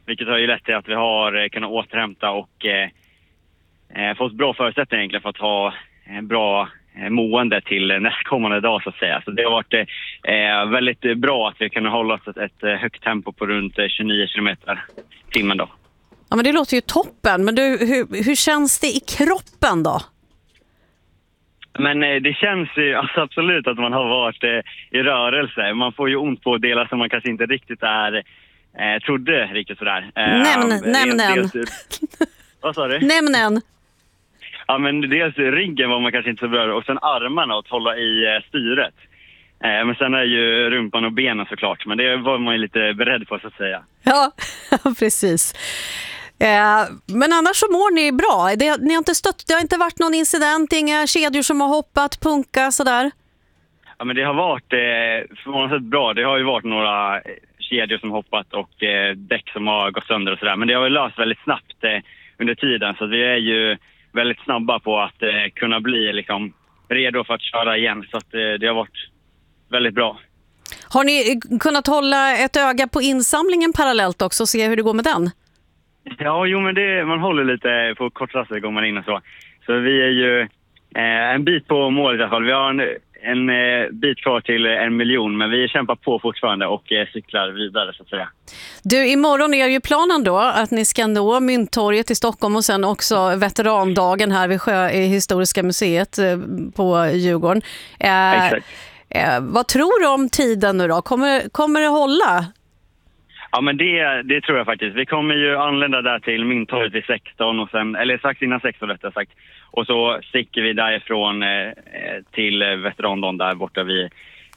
vilket har ju lett till att vi har kunnat återhämta och fått bra förutsättningar egentligen för att ha bra mående till nästkommande dag så att säga. Så det har varit väldigt bra att vi kan hålla oss ett högt tempo på runt 29 kilometer timmen då. Ja, men det låter ju toppen. Men du, hur känns det i kroppen då? Men det känns ju alltså absolut att man har varit i rörelse. Man får ju ont på delar som man kanske inte riktigt trodde riktigt sådär. Nämn en. Vad sa du? Nämn en. Ja, men dels ryggen var man kanske inte så bra och sen armarna att hålla i styret. Men sen är ju rumpan och benen såklart. Men det var man ju lite beredd på så att säga. Ja, precis. Men annars så mår ni bra. Ni har inte det har inte varit någon incident, inga kedjor som har hoppat, punka sådär? Ja, men det har varit förvånansvärt bra. Det har ju varit några kedjor som hoppat och däck som har gått sönder och sådär. Men det har ju löst väldigt snabbt under tiden. Så vi är ju väldigt snabba på att kunna bli liksom redo för att köra igen. Så att det har varit väldigt bra. Har ni kunnat hålla ett öga på insamlingen parallellt också och se hur det går med den? Ja, jo men man håller lite på kortraster går man in och så. Så vi är ju en bit på målet i alla fall. Vi har en bit kvar till 1 miljon, men vi kämpar på fortfarande och cyklar vidare så att säga. Du, imorgon är ju planen då att ni ska nå Mynttorget i Stockholm och sen också veterandagen här vid Sjöhistoriska museet på Djurgården. Exakt. Vad tror du om tiden nu då? Kommer det hålla? Ja, men det tror jag faktiskt. Vi kommer ju anlända där till Mynttorget vid 16 och sen, eller strax innan 16 rättare sagt. Och så sticker vi därifrån till veterandagen där borta vid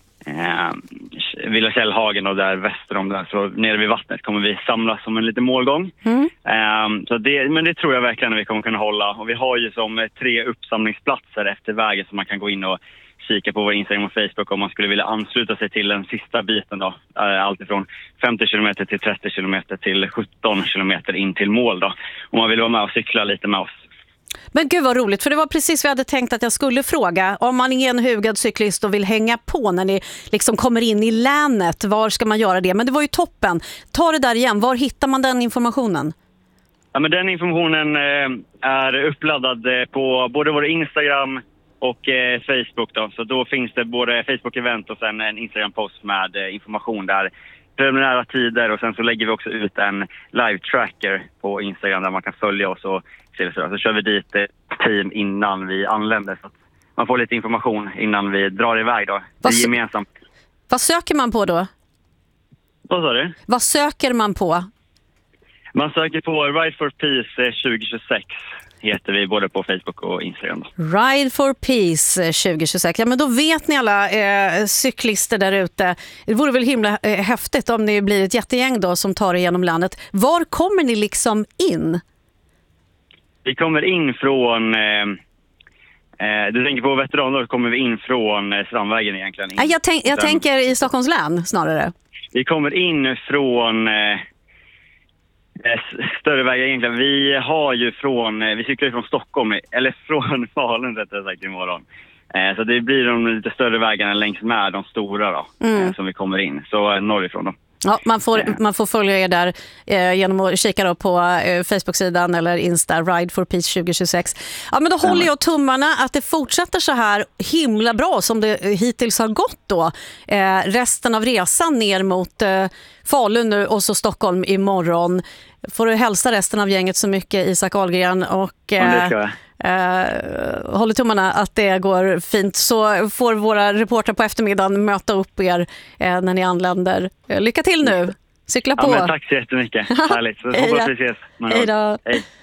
Villa Källhagen och där väster om där. Så nere vid vattnet kommer vi samlas som en liten målgång. Men det tror jag verkligen att vi kommer kunna hålla. Och vi har ju som 3 uppsamlingsplatser efter vägen som man kan gå in och kika på vår Instagram och Facebook om man skulle vilja ansluta sig till den sista biten då. Allt ifrån 50 km till 30 km till 17 km in till mål då. Om man vill vara med och cykla lite med oss. Men gud vad roligt, för det var precis vad jag hade tänkt att jag skulle fråga. Om man är en hugad cyklist och vill hänga på när ni liksom kommer in i länet, var ska man göra det? Men det var ju toppen. Ta det där igen, var hittar man den informationen? Ja, men den informationen är uppladdad på både vår Instagram och Facebook då. Så då finns det både Facebook-event och sen en Instagram-post med information där. Preliminära tider och sen så lägger vi också ut en live-tracker på Instagram där man kan följa oss och se så kör vi dit team innan vi anländer så att man får lite information innan vi drar iväg då. Det är gemensamt. Vad söker man på då? Vad sa du? Vad söker man på? Man söker på Ride for Peace 2026. Heter vi både på Facebook och Instagram. Ride for Peace 2026. Ja, men då vet ni alla cyklister där ute. Det vore väl himla häftigt om ni blir ett jättegäng då som tar er genom landet. Var kommer ni liksom in? Vi kommer in från... du tänker på veteraner, kommer vi in från Strandvägen egentligen. Jag tänker i Stockholms län snarare. Vi kommer in från... större vägar egentligen. Vi cyklar från Stockholm eller från Falun rättare sagt imorgon. Så det blir de lite större vägarna längs med de stora då, som vi kommer in. Så norrifrån då. Ja, man får följa er där genom att kika då på Facebook-sidan eller Insta Ride for Peace 2026. Ja, men då håller jag tummarna att det fortsätter så här himla bra som det hittills har gått då. Resten av resan ner mot Falun nu och så Stockholm imorgon. Får du hälsa resten av gänget så mycket, Isak Ahlgren, och håller tummarna att det går fint, så får våra reportrar på eftermiddagen möta upp er när ni anländer. Lycka till nu. Cykla på. Ja, men tack så jättemycket. Härligt. Så hoppas vi ses. Hej då. Hej.